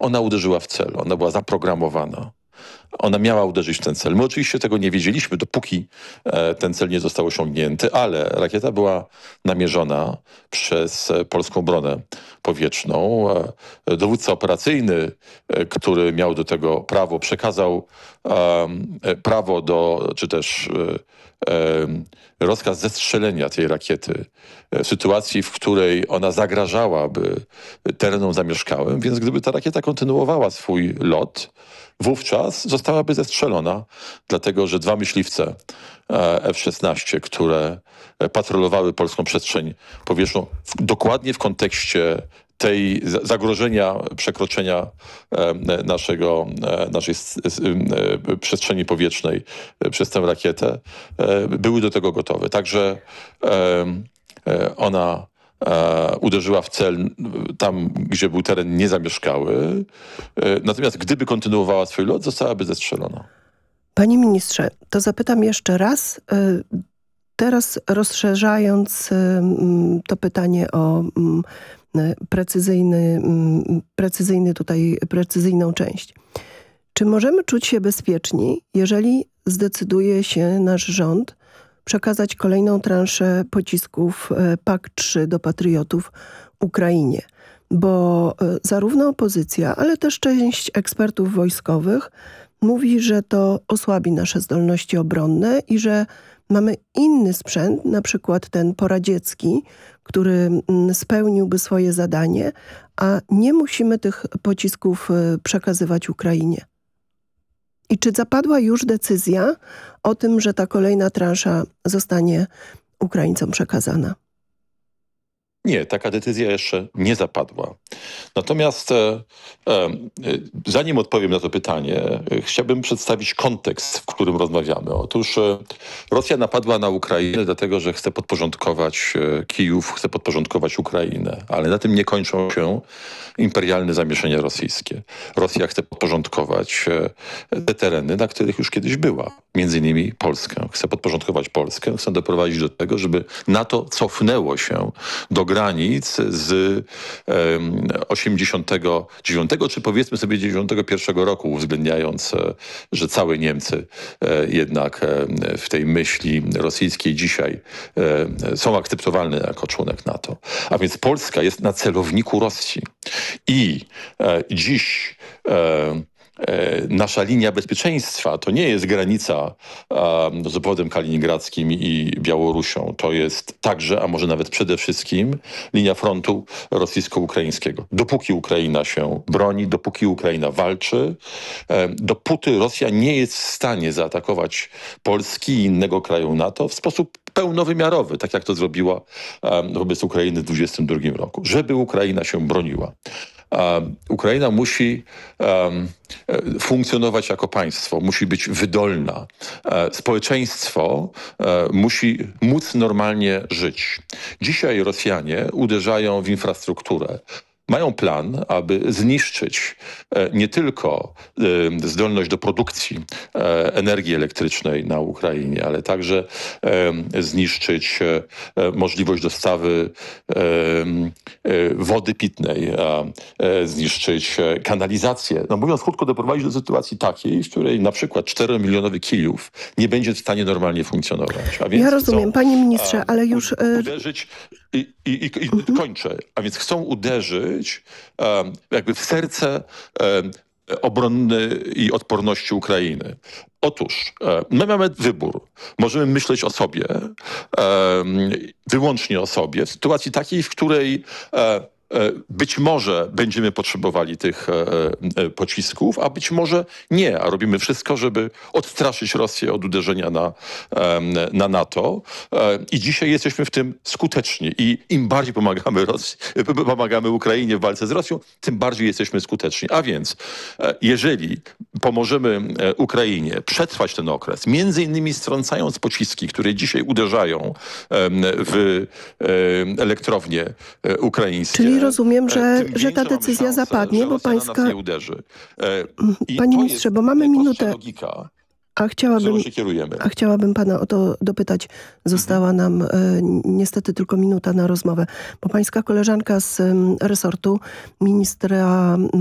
ona uderzyła w cel, ona była zaprogramowana. Ona miała uderzyć w ten cel. My oczywiście tego nie wiedzieliśmy, dopóki ten cel nie został osiągnięty, ale rakieta była namierzona przez polską obronę powietrzną. Dowódca operacyjny, który miał do tego prawo, przekazał prawo czy też rozkaz zestrzelenia tej rakiety w sytuacji, w której ona zagrażałaby terenom zamieszkałym, więc gdyby ta rakieta kontynuowała swój lot, wówczas zostałaby zestrzelona, dlatego że dwa myśliwce F-16, które patrolowały polską przestrzeń powietrzną dokładnie w kontekście tej zagrożenia przekroczenia naszej przestrzeni powietrznej przez tę rakietę, były do tego gotowe. Także ona uderzyła w cel tam, gdzie był teren niezamieszkały. Natomiast gdyby kontynuowała swój lot, zostałaby zestrzelona. Panie ministrze, to zapytam jeszcze raz, teraz rozszerzając to pytanie o precyzyjną część. Czy możemy czuć się bezpieczni, jeżeli zdecyduje się nasz rząd przekazać kolejną transzę pocisków PAK-3 do Patriotów Ukrainie? Bo zarówno opozycja, ale też część ekspertów wojskowych mówi, że to osłabi nasze zdolności obronne i że mamy inny sprzęt, na przykład ten poradziecki, który spełniłby swoje zadanie, a nie musimy tych pocisków przekazywać Ukrainie. I czy zapadła już decyzja o tym, że ta kolejna transza zostanie Ukraińcom przekazana? Nie, taka decyzja jeszcze nie zapadła. Natomiast zanim odpowiem na to pytanie, chciałbym przedstawić kontekst, w którym rozmawiamy. Otóż Rosja napadła na Ukrainę dlatego, że chce podporządkować Kijów, chce podporządkować Ukrainę. Ale na tym nie kończą się imperialne zamieszania rosyjskie. Rosja chce podporządkować te tereny, na których już kiedyś była. Między innymi Polskę. Chce podporządkować Polskę, chce doprowadzić do tego, żeby NATO cofnęło się do granic z 89 czy powiedzmy sobie 91 roku, uwzględniając, że całe Niemcy jednak w tej myśli rosyjskiej dzisiaj są akceptowalne jako członek NATO. A więc Polska jest na celowniku Rosji. I dziś nasza linia bezpieczeństwa to nie jest granica z obwodem kaliningradzkim i Białorusią. To jest także, a może nawet przede wszystkim, linia frontu rosyjsko-ukraińskiego. Dopóki Ukraina się broni, dopóki Ukraina walczy, dopóty Rosja nie jest w stanie zaatakować Polski i innego kraju NATO w sposób pełnowymiarowy, tak jak to zrobiła wobec Ukrainy w 2022 roku. Żeby Ukraina się broniła. Ukraina musi funkcjonować jako państwo, musi być wydolna. Społeczeństwo musi móc normalnie żyć. Dzisiaj Rosjanie uderzają w infrastrukturę. Mają plan, aby zniszczyć nie tylko zdolność do produkcji energii elektrycznej na Ukrainie, ale także zniszczyć możliwość dostawy wody pitnej, zniszczyć kanalizację. No mówiąc krótko, doprowadzić do sytuacji takiej, w której na przykład 4-milionowy Kijów nie będzie w stanie normalnie funkcjonować. A więc ja rozumiem, panie ministrze, ale już... uderzyć i kończę. A więc chcą uderzyć jakby w serce obrony i odporności Ukrainy. Otóż my mamy wybór. Możemy myśleć o sobie, wyłącznie o sobie, w sytuacji takiej, w której być może będziemy potrzebowali tych pocisków, a być może nie. A robimy wszystko, żeby odstraszyć Rosję od uderzenia na NATO. I dzisiaj jesteśmy w tym skuteczni. I im bardziej pomagamy Ukrainie w walce z Rosją, tym bardziej jesteśmy skuteczni. A więc, jeżeli pomożemy Ukrainie przetrwać ten okres, między innymi strącając pociski, które dzisiaj uderzają w elektrownie ukraińskie. Czyli rozumiem, że ta decyzja zapadnie, bo pańska... nie uderzy. Panie ministrze, bo mamy minutę. Logika, a chciałabym pana o to dopytać. Została nam niestety tylko minuta na rozmowę, bo pańska koleżanka z resortu ministra